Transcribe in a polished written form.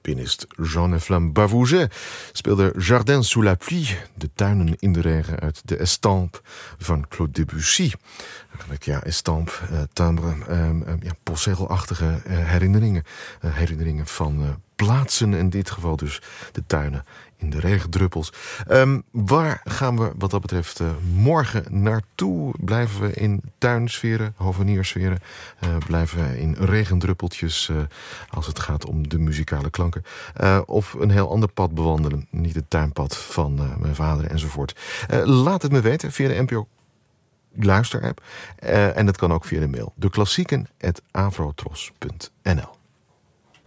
Pianist Jean-Eflamme Bavouget speelde Jardin sous la pluie, de tuinen in de regen, uit de Estampes van Claude Debussy. Eigenlijk, ja, Estampes, timbre, postzegelachtige herinneringen. Herinneringen van plaatsen, in dit geval dus de tuinen in de regendruppels. Waar gaan we wat dat betreft morgen naartoe? Blijven we in tuinsferen, hoveniersferen? Blijven we in regendruppeltjes als het gaat om de muzikale klanken? Of een heel ander pad bewandelen? Niet het tuinpad van mijn vader enzovoort. Laat het me weten via de NPO luisterapp. En dat kan ook via de mail. deklassieken@avrotros.nl